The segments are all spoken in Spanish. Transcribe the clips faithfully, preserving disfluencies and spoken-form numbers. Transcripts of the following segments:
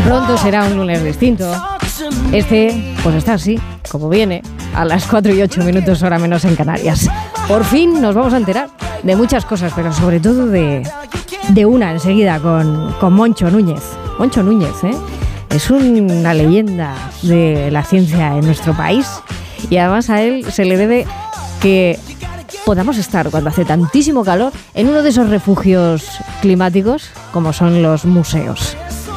Pronto será un lunes distinto. Este, pues está así, como viene, a las cuatro y ocho minutos, hora menos en Canarias. Por fin nos vamos a enterar de muchas cosas, pero sobre todo de, de una enseguida con, con Moncho Núñez. Moncho Núñez, ¿eh? Es una leyenda de la ciencia en nuestro país y además a él se le debe que podamos estar, cuando hace tantísimo calor, en uno de esos refugios climáticos como son los museos.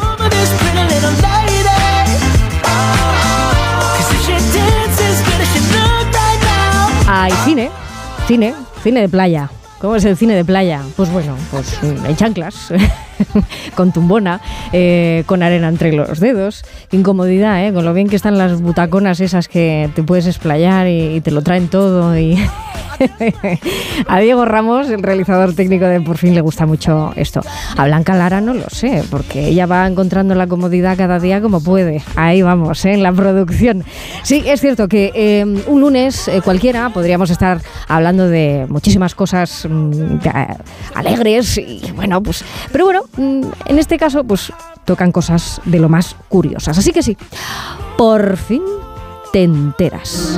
Hay cine, cine, cine de playa. ¿Cómo es el cine de playa? Pues bueno, pues en chanclas, con tumbona, eh, con arena entre los dedos. Qué incomodidad, ¿eh? Con lo bien que están las butaconas esas que te puedes explayar y, y te lo traen todo. Y a Diego Ramos, el realizador técnico de Por Fin, le gusta mucho esto. A Blanca Lara no lo sé, porque ella va encontrando la comodidad cada día como puede. Ahí vamos, ¿eh? En la producción. Sí, es cierto que eh, un lunes eh, cualquiera podríamos estar hablando de muchísimas cosas mmm, alegres y bueno, pues, pero bueno, mmm, en este caso, pues tocan cosas de lo más curiosas. Así que sí, por fin te enteras.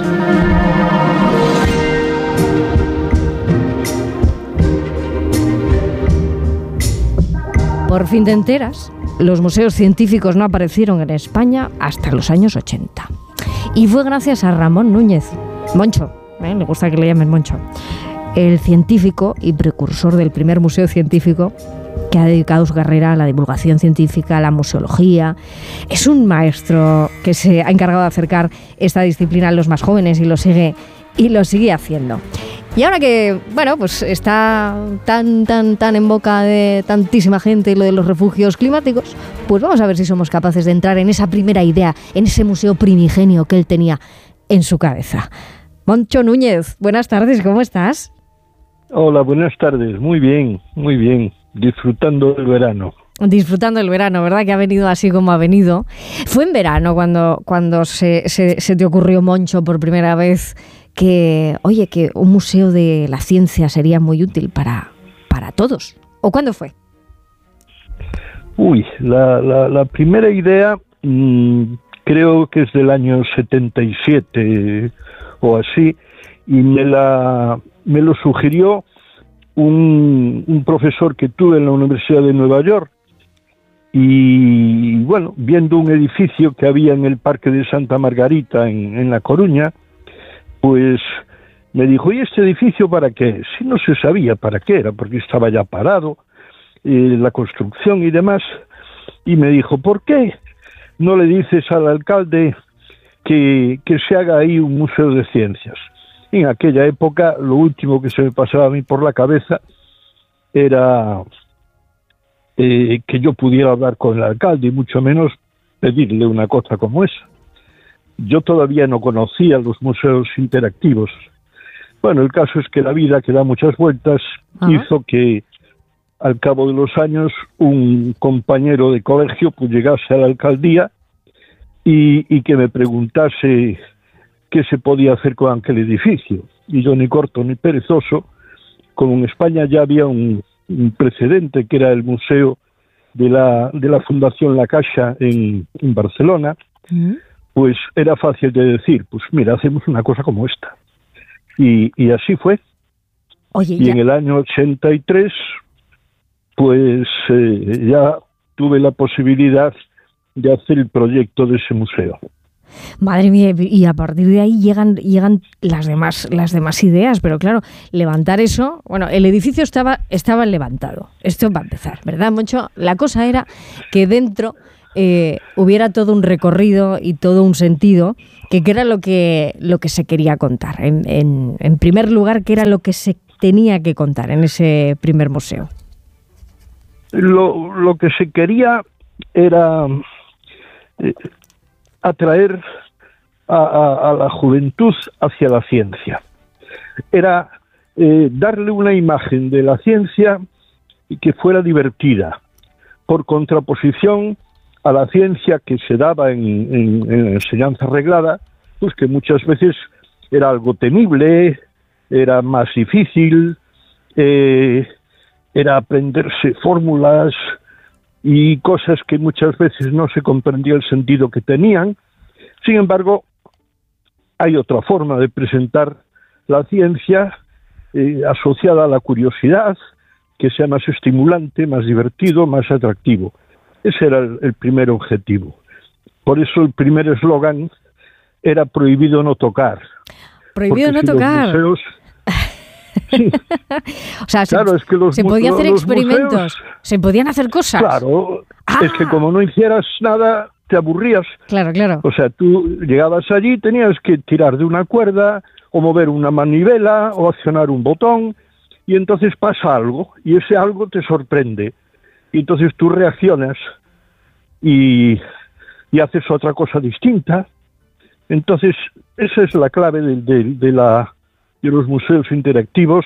Por fin te enteras, los museos científicos no aparecieron en España hasta los años ochenta. Y fue gracias a Ramón Núñez, Moncho, ¿eh? Le gusta que le llamen Moncho, el científico y precursor del primer museo científico que ha dedicado su carrera a la divulgación científica, a la museología. Es un maestro que se ha encargado de acercar esta disciplina a los más jóvenes y lo sigue, y lo sigue haciendo. Y ahora que, bueno, pues está tan, tan, tan en boca de tantísima gente lo de los refugios climáticos, pues vamos a ver si somos capaces de entrar en esa primera idea, en ese museo primigenio que él tenía en su cabeza. Moncho Núñez, buenas tardes, ¿cómo estás? Hola, buenas tardes, muy bien, muy bien, disfrutando del verano. Disfrutando del verano, ¿verdad? Que ha venido así como ha venido. Fue en verano cuando, cuando se, se, se te ocurrió, Moncho, por primera vez que, oye, que un museo de la ciencia sería muy útil para, para todos. ¿O cuándo fue? Uy, la, la, la primera idea mmm, creo que es del año setenta y siete o así, y me, la, me lo sugirió un, un profesor que tuve en la Universidad de Nueva York. Y bueno, viendo un edificio que había en el Parque de Santa Margarita en, en La Coruña, pues me dijo, ¿y este edificio para qué? Si no se sabía para qué era, porque estaba ya parado, eh, la construcción y demás. Y me dijo, ¿por qué no le dices al alcalde que, que se haga ahí un museo de ciencias? Y en aquella época lo último que se me pasaba a mí por la cabeza era eh, que yo pudiera hablar con el alcalde y mucho menos pedirle una cosa como esa. Yo todavía no conocía los museos interactivos. Bueno, el caso es que la vida, que da muchas vueltas, Ajá. hizo que al cabo de los años un compañero de colegio pues llegase a la alcaldía y, y que me preguntase qué se podía hacer con aquel edificio. Y yo, ni corto ni perezoso, como en España ya había un, un precedente que era el museo de la, de la Fundación La Caixa en, en Barcelona, ¿Mm? Pues era fácil de decir, pues mira, hacemos una cosa como esta. Y, y así fue. Oye, y ya. En el año ochenta y tres, pues eh, ya tuve la posibilidad de hacer el proyecto de ese museo. Madre mía, y a partir de ahí llegan llegan las demás las demás ideas, pero claro, levantar eso, bueno, el edificio estaba estaba levantado. Esto va a empezar, ¿verdad, Moncho? La cosa era que dentro Eh, hubiera todo un recorrido y todo un sentido, que, que era lo que lo que se quería contar. En, en, en primer lugar, ¿qué era lo que se tenía que contar en ese primer museo? Lo, lo que se quería era eh, atraer a, a, a la juventud hacia la ciencia. Era eh, darle una imagen de la ciencia que fuera divertida, por contraposición a la ciencia que se daba en, en, en la enseñanza reglada, pues que muchas veces era algo temible, era más difícil, eh, era aprenderse fórmulas y cosas que muchas veces no se comprendía el sentido que tenían. Sin embargo, hay otra forma de presentar la ciencia eh, asociada a la curiosidad, que sea más estimulante, más divertido, más atractivo. Ese era el, el primer objetivo. Por eso el primer eslogan era prohibido no tocar. Prohibido no si tocar. Los museos, sí. O sea, claro, se, es que los, se podían hacer experimentos, museos, se podían hacer cosas. Claro, ah. es que como no hicieras nada, te aburrías. Claro, claro. O sea, tú llegabas allí, tenías que tirar de una cuerda, o mover una manivela, o accionar un botón, y entonces pasa algo, y ese algo te sorprende. Y entonces tú reaccionas y, y haces otra cosa distinta. Entonces, esa es la clave de, de, de, la, de los museos interactivos.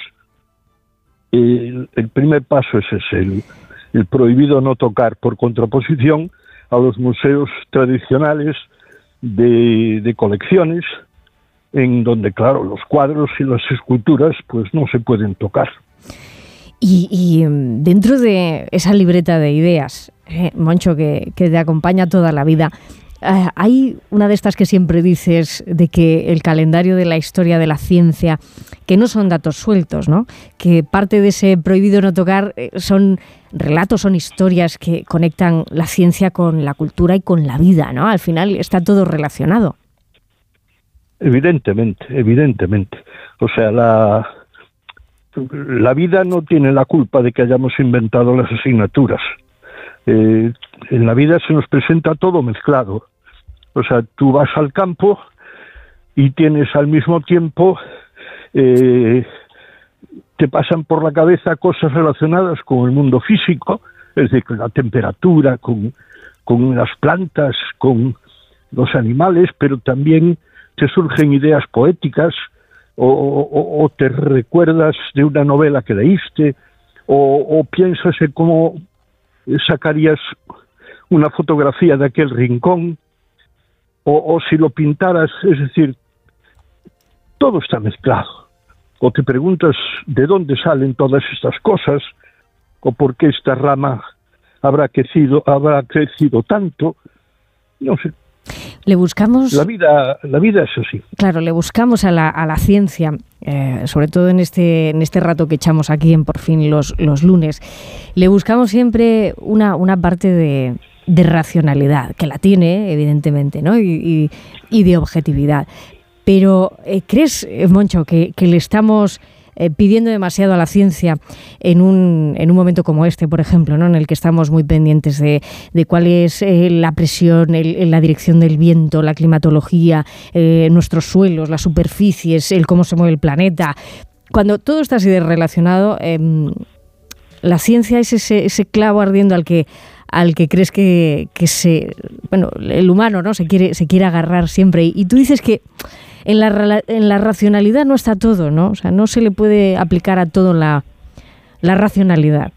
El, el primer paso es ese, el, el prohibido no tocar, por contraposición a los museos tradicionales de, de colecciones, en donde, claro, los cuadros y las esculturas pues no se pueden tocar. Y, y dentro de esa libreta de ideas, eh, Moncho, que, que te acompaña toda la vida, eh, hay una de estas que siempre dices, de que el calendario de la historia de la ciencia, que no son datos sueltos, ¿no? Que parte de ese prohibido no tocar eh, son relatos, son historias que conectan la ciencia con la cultura y con la vida, ¿no? Al final está todo relacionado. Evidentemente, evidentemente. O sea, la, la vida no tiene la culpa de que hayamos inventado las asignaturas. Eh, en la vida se nos presenta todo mezclado. O sea, tú vas al campo y tienes al mismo tiempo, eh, te pasan por la cabeza cosas relacionadas con el mundo físico, es decir, con la temperatura, con, con las plantas, con los animales, pero también te surgen ideas poéticas, o, o, o te recuerdas de una novela que leíste, o, o piensas en cómo sacarías una fotografía de aquel rincón, o, o si lo pintaras, es decir, todo está mezclado. O te preguntas de dónde salen todas estas cosas, o por qué esta rama habrá crecido, habrá crecido tanto, no sé. Le buscamos... La vida, la vida es así. Claro, le buscamos a la, a la ciencia, eh, sobre todo en este, en este rato que echamos aquí en Por Fin los, los lunes, le buscamos siempre una, una parte de, de racionalidad, que la tiene, evidentemente, ¿no? Y, y, y de objetividad. Pero, eh, ¿crees, Moncho, que, que le estamos eh, pidiendo demasiado a la ciencia en un, en un momento como este, por ejemplo, ¿no? En el que estamos muy pendientes de, de cuál es eh, la presión, el, la dirección del viento, la climatología, eh, nuestros suelos, las superficies, el cómo se mueve el planeta? Cuando todo está así de relacionado, eh, la ciencia es ese, ese clavo ardiendo al que al que crees que, que se, bueno, el humano, ¿no? se quiere se quiere agarrar siempre. Y, y tú dices que en la en la racionalidad no está todo, ¿no? O sea, no se le puede aplicar a todo la la racionalidad.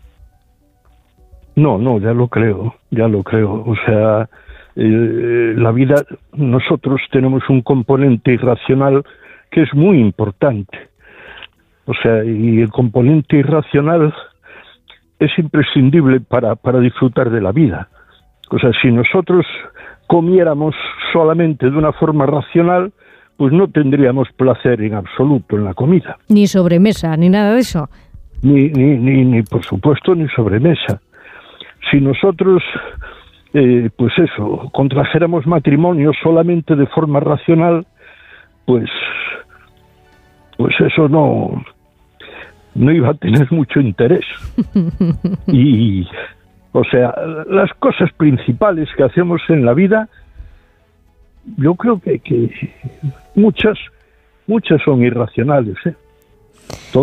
No, no, ya lo creo, ya lo creo. O sea, eh, la vida, nosotros tenemos un componente irracional que es muy importante. O sea, y el componente irracional es imprescindible para, para disfrutar de la vida. O sea, si nosotros comiéramos solamente de una forma racional, pues no tendríamos placer en absoluto en la comida. Ni sobremesa, ni nada de eso. Ni, ni, ni, ni por supuesto, ni sobremesa. Si nosotros, eh, pues eso, contrajéramos matrimonio solamente de forma racional, pues, pues eso no... no iba a tener mucho interés. Y, o sea, las cosas principales que hacemos en la vida, yo creo que, que muchas, muchas son irracionales, ¿eh?